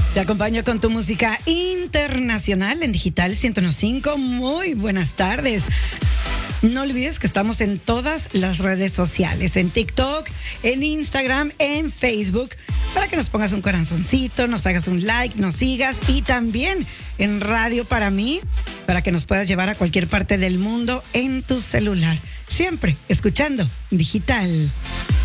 Te acompaño con tu música internacional en Digital 101.5. Muy buenas tardes. No olvides que estamos en todas las redes sociales, en TikTok, en Instagram, en Facebook, para que nos pongas un corazoncito, nos hagas un like, nos sigas, y también en Radio para mí, para que nos puedas llevar a cualquier parte del mundo en tu celular. Siempre escuchando Digital.